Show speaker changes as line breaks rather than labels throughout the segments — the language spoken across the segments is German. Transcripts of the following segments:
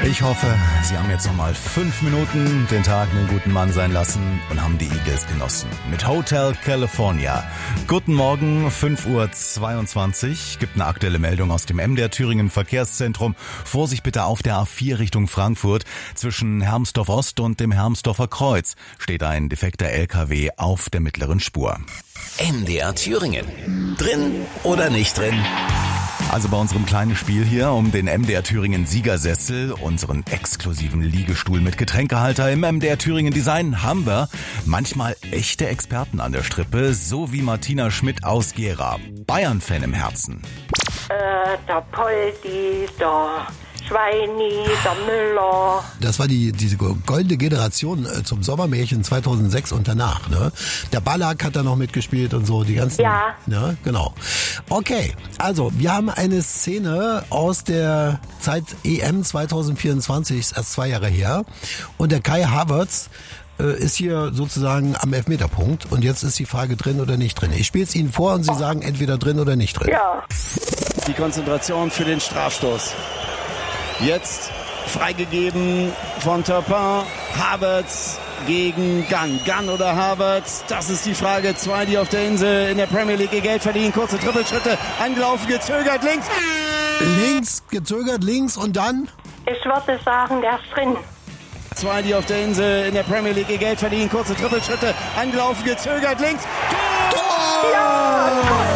Ich hoffe, Sie haben jetzt nochmal 5 Minuten den Tag einen guten Mann sein lassen und haben die Eagles genossen. Mit Hotel California. Guten Morgen, 5:22 Uhr. Gibt eine aktuelle Meldung aus dem MDR Thüringen Verkehrszentrum. Vorsicht bitte auf der A4 Richtung Frankfurt. Zwischen Hermsdorf Ost und dem Hermsdorfer Kreuz steht ein defekter LKW auf der mittleren Spur.
MDR Thüringen. Drin oder nicht drin?
Also bei unserem kleinen Spiel hier um den MDR Thüringen Siegersessel, unseren exklusiven Liegestuhl mit Getränkehalter im MDR Thüringen Design, haben wir manchmal echte Experten an der Strippe, so wie Martina Schmidt aus Gera, Bayern-Fan im Herzen.
Der Poldi, der Schweini, der Müller.
Das war diese goldene Generation zum Sommermärchen 2006 und danach, ne? Der Ballack hat da noch mitgespielt und so, die ganzen...
Ja.
Ne? Genau. Okay, also wir haben eine Szene aus der Zeit EM 2024, ist erst 2 Jahre her. Und der Kai Havertz ist hier sozusagen am Elfmeterpunkt. Und jetzt ist die Frage drin oder nicht drin. Ich spiele es Ihnen vor und Sie sagen entweder drin oder nicht drin.
Ja.
Die Konzentration für den Strafstoß. Jetzt freigegeben von Turpin. Havertz gegen Gunn. Gunn oder Havertz? Das ist die Frage. 2, die auf der Insel in der Premier League ihr Geld verdienen. Kurze Trippelschritte. Angelaufen, gezögert, links.
Links, gezögert, links und dann?
Ich würde sagen, der ist drin.
2, die auf der Insel in der Premier League ihr Geld verdienen. Kurze Trippelschritte. Angelaufen, gezögert, links. Tor!
Ja!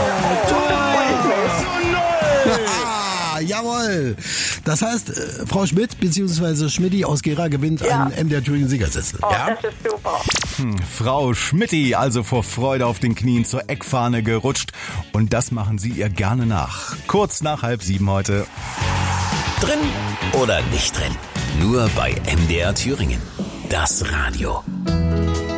Jawohl. Das heißt, Frau Schmidt bzw. Schmidti aus Gera gewinnt einen MDR Thüringen Siegersessel.
Oh,
ja?
das ist super.
Frau Schmidti, also vor Freude auf den Knien zur Eckfahne gerutscht. Und das machen Sie ihr gerne nach. Kurz nach 6:30 heute.
Drin oder nicht drin? Nur bei MDR Thüringen. Das Radio.